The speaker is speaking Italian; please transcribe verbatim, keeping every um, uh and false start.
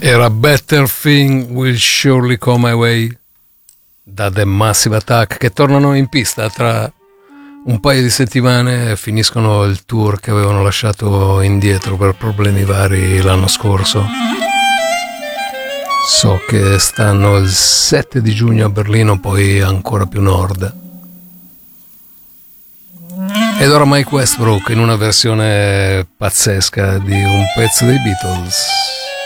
Era Better Thing Will Surely Come My Way da The Massive Attack, che tornano in pista tra un paio di settimane e finiscono il tour che avevano lasciato indietro per problemi vari l'anno scorso. So che stanno il sette di giugno a Berlino, poi ancora più nord. Ed ora Mike Westbrook in una versione pazzesca di un pezzo dei Beatles.